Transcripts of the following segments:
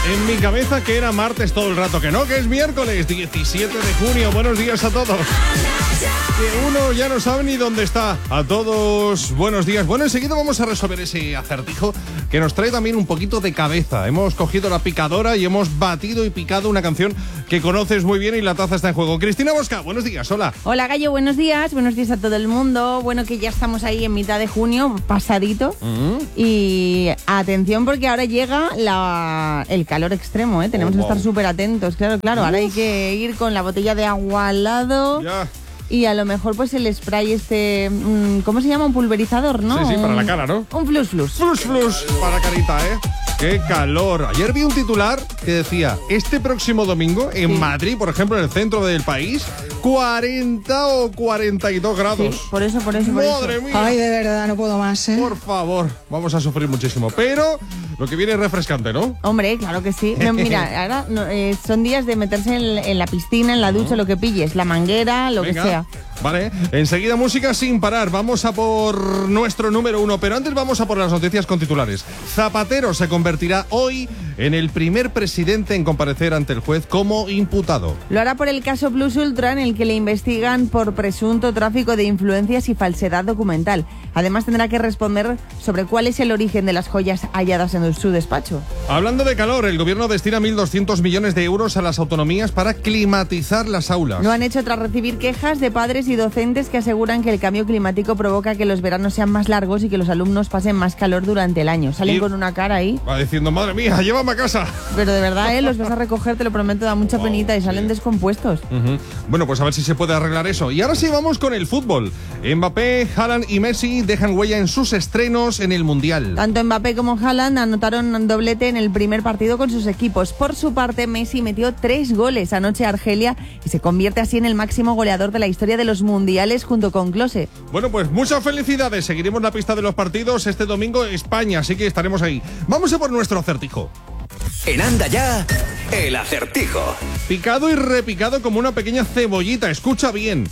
En mi cabeza que era martes todo el rato, que no, que es miércoles 17 de junio. Buenos días a todos. Que uno ya no sabe ni dónde está. A todos, buenos días. Bueno, enseguida vamos a resolver ese acertijo que nos trae también un poquito de cabeza. Hemos cogido la picadora y hemos batido y picado una canción que conoces muy bien y la taza está en juego. Cristina Bosca, buenos días, hola. Hola Gallo, buenos días a todo el mundo. Bueno, que ya estamos ahí en mitad de junio, pasadito. Y atención porque ahora llega el calor extremo, ¿eh? Tenemos que estar súper atentos, claro. Ahora hay que ir con la botella de agua al lado. Ya. Y a lo mejor pues el spray ¿cómo se llama? Un pulverizador, ¿no? Sí, para la cara, ¿no? Un flus. Flus para carita, ¿eh? ¡Qué calor! Ayer vi un titular que decía, este próximo domingo, en Madrid, por ejemplo, en el centro del país, 40 o 42 grados. Sí, por eso. ¡Madre mía! Ay, de verdad, no puedo más, ¿eh? Por favor, vamos a sufrir muchísimo. Pero lo que viene es refrescante, ¿no? Hombre, claro que sí. No, mira, ahora son días de meterse en la piscina, en la ducha, lo que pilles, la manguera, lo que sea. Vale, enseguida música sin parar. Vamos a por nuestro número 1, pero antes vamos a por las noticias con titulares. Zapatero se convertirá hoy en el primer presidente en comparecer ante el juez como imputado. Lo hará por el caso Plus Ultra, en el que le investigan por presunto tráfico de influencias y falsedad documental. Además tendrá que responder sobre cuál es el origen de las joyas halladas en su despacho. Hablando de calor, el gobierno destina 1.200 millones de euros a las autonomías para climatizar las aulas. Lo han hecho tras recibir quejas de padres y docentes que aseguran que el cambio climático provoca que los veranos sean más largos y que los alumnos pasen más calor durante el año. Salen con una cara ahí. Va diciendo, madre mía, llévame a casa. Pero de verdad, los vas a recoger, te lo prometo, da mucha penita y salen descompuestos. Bueno, pues a ver si se puede arreglar eso. Y ahora sí vamos con el fútbol. Mbappé, Haaland y Messi dejan huella en sus estrenos en el Mundial. Tanto Mbappé como Haaland anotaron un doblete en el primer partido con sus equipos. Por su parte, Messi metió 3 goles anoche a Argelia y se convierte así en el máximo goleador de la historia de los mundiales junto con Klose. Bueno, pues muchas felicidades. Seguiremos la pista de los partidos este domingo España, así que estaremos ahí. Vamos a por nuestro acertijo. En Anda Ya, el acertijo. Picado y repicado como una pequeña cebollita. Escucha bien.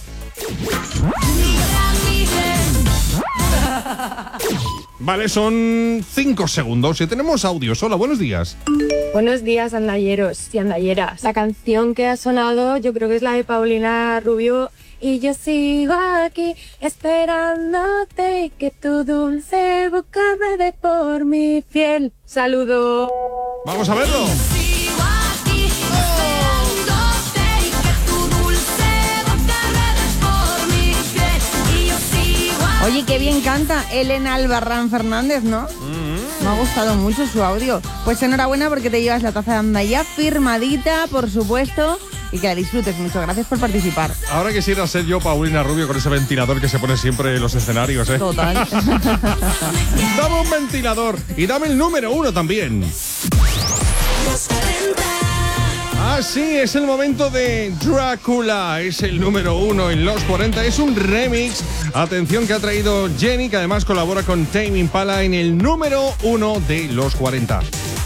Vale, son 5 segundos y tenemos audios. Hola, buenos días. Buenos días, andalleros y andalleras. La canción que ha sonado yo creo que es la de Paulina Rubio. Y yo sigo aquí esperándote y que tu dulce boca me dé por mi piel. Saludo. Vamos a verlo. Oye, qué bien canta Elena Albarrán Fernández, ¿no? Me ha gustado mucho su audio. Pues enhorabuena porque te llevas la taza de Anda Ya firmadita, por supuesto, y que la disfrutes mucho. Gracias por participar. Ahora quisiera ser yo Paulina Rubio con ese ventilador que se pone siempre en los escenarios, ¿eh? Total. Dame un ventilador y dame el número 1 también. Ah, sí, es el momento de Drácula. Es el número 1 en los 40. Es un remix. Atención, que ha traído Jenny, que además colabora con Tame Impala en el número 1 de los 40.